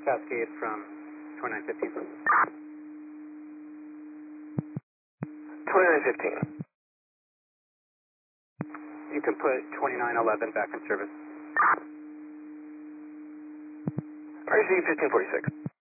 Cascade from 2915. 2915. You can put 2911 back in service. RC 1546.